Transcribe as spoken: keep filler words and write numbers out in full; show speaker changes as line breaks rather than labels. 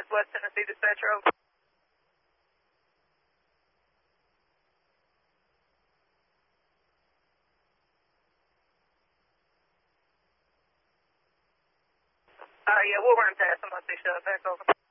is West Tennessee Dispatcher, over. Uh, yeah, we'll run past them once they shut back over.